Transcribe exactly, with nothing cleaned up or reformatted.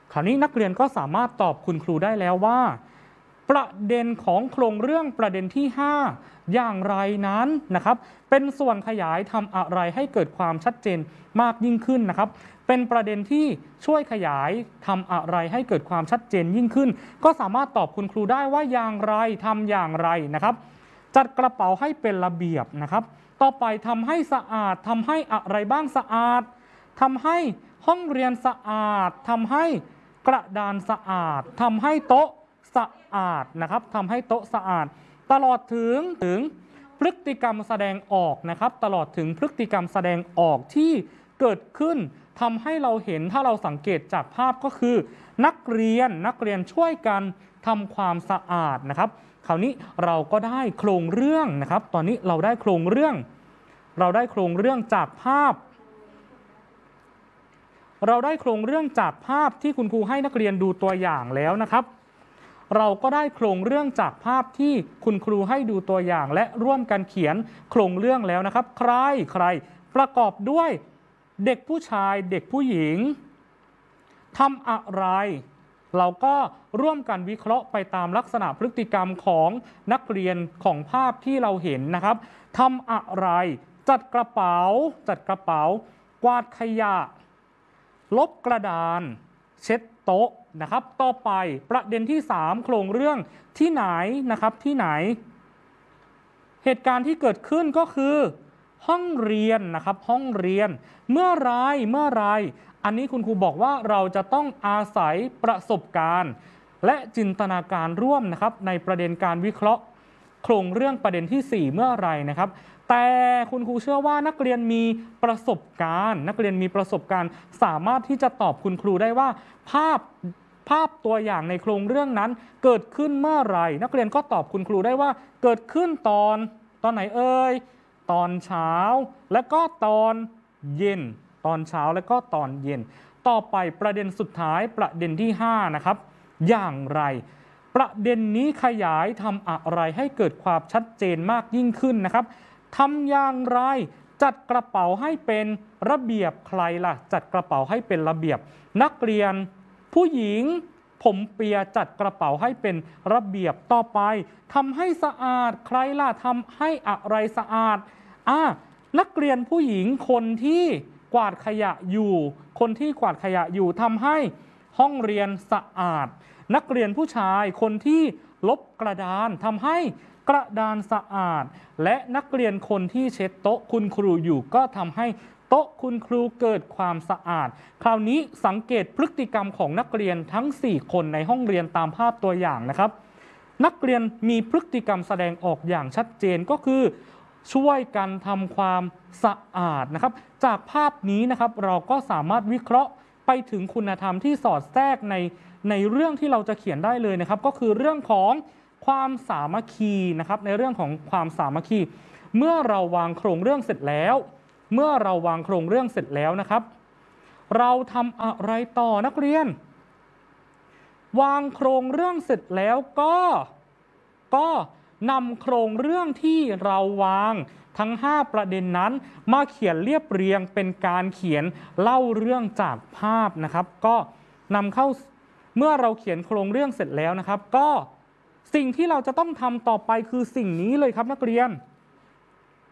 คราวนี้นักเรียนก็สามารถตอบคุณครูได้แล้วว่าประเด็นของโครงเรื่องประเด็นที่ห้าอย่างไรนั้นนะครับเป็นส่วนขยายทำอะไรให้เกิดความชัดเจนมากยิ่งขึ้นนะครับเป็นประเด็นที่ช่วยขยายทำอะไรให้เกิดความชัดเจนยิ่งขึ้นก็สามารถตอบคุณครูได้ว่าอย่างไรทำอย่างไรนะครับจัดกระเป๋าให้เป็นระเบียบนะครับต่อไปทำให้สะอาดทำให้อะไรบ้างสะอาดทำให้ห้องเรียนสะอาดทำให้กระดานสะอาดทำให้โต๊ะสะอาดนะครับทำให้โต๊ะสะอาดตลอดถึงถึงพฤติกรรมแสดงออกนะครับตลอดถึงพฤติกรรมแสดงออกที่เกิดขึ้นทำให้เราเห็นถ้าเราสังเกตจากภาพก็คือนักเรียนนักเรียนช่วยกันทำความสะอาดนะครับคราวนี้เราก็ได้โครงเรื่องนะครับตอนนี้เราได้โครงเรื่องเราได้โครงเรื่องจากภาพเราได้โครงเรื่องจากภาพที่คุณครูให้นักเรียนดูตัวอย่างแล้วนะครับเราก็ได้โครงเรื่องจากภาพที่คุณครูให้ดูตัวอย่างและร่วมกันเขียนโครงเรื่องแล้วนะครับใครใครประกอบด้วยเด็กผู้ชายเด็กผู้หญิงทำอะไรเราก็ร่วมกันวิเคราะห์ไปตามลักษณะพฤติกรรมของนักเรียนของภาพที่เราเห็นนะครับทำอะไรจัดกระเป๋าจัดกระเป๋ากวาดขยะลบกระดานเช็ดโต๊ะนะครับต่อไปประเด็นที่สามโครงเรื่องที่ไหนนะครับที่ไหนเหตุการณ์ที่เกิดขึ้นก็คือห้องเรียนนะครับห้องเรียนเมื่อไรเมื่อไรอันนี้คุณครูบอกว่าเราจะต้องอาศัยประสบการณ์และจินตนาการร่วมนะครับในประเด็นการวิเคราะห์โครงเรื่องประเด็นที่สี่เมื่อไรนะครับแต่คุณครูเชื่อว่านักเรียนมีประสบการณ์นักเรียนมีประสบการณ์สามารถที่จะตอบคุณครูได้ว่าภาพภาพตัวอย่างในโครงเรื่องนั้นเกิดขึ้นเมื่อไรนักเรียนก็ตอบคุณครูได้ว่าเกิดขึ้นตอนตอนไหนเอ่ยตอนเช้าและก็ตอนเย็นตอนเช้าและก็ตอนเย็นต่อไปประเด็นสุดท้ายประเด็นที่ห้านะครับอย่างไรประเด็นนี้ขยายทำอะไรให้เกิดความชัดเจนมากยิ่งขึ้นนะครับทำอย่างไรจัดกระเป๋าให้เป็นระเบียบใครล่ะจัดกระเป๋าให้เป็นระเบียบนักเรียนผู้หญิงผมเปียจัดกระเป๋าให้เป็นระเบียบต่อไปทำให้สะอาดใครล่ะทำให้อะไรสะอาดอ่านักเรียนผู้หญิงคนที่กวาดขยะอยู่คนที่กวาดขยะอยู่ทำให้ห้องเรียนสะอาดนักเรียนผู้ชายคนที่ลบกระดานทำให้กระดานสะอาดและนักเรียนคนที่เช็ดโต๊ะคุณครูอยู่ก็ทำให้โต๊ะคุณครูเกิดความสะอาดคราวนี้สังเกตพฤติกรรมของนักเรียนทั้งสี่คนในห้องเรียนตามภาพตัวอย่างนะครับนักเรียนมีพฤติกรรมแสดงออกอย่างชัดเจนก็คือช่วยกันทำความสะอาดนะครับจากภาพนี้นะครับเราก็สามารถวิเคราะห์ไปถึงคุณธรรมที่สอดแทรกในในเรื่องที่เราจะเขียนได้เลยนะครับก็คือเรื่องของความสามัคคีนะครับในเรื่องของความสามัคคีเมื่อเราวางโครงเรื่องเสร็จแล้วเมื่อเราวางโครงเรื่องเสร็จแล้วนะครับเราทำอะไรต่อนักเรียนวางโครงเรื่องเสร็จแล้วก็ก็นำโครงเรื่องที่เราวางทั้งห้าประเด็นนั้นมาเขียนเรียบเรียงเป็นการเขียนเล่าเรื่องจากภาพนะครับก็นำเข้าเมื่อเราเขียนโครงเรื่องเสร็จแล้วนะครับก็สิ่งที่เราจะต้องทำต่อไปคือสิ่งนี้เลยครับนักเรียน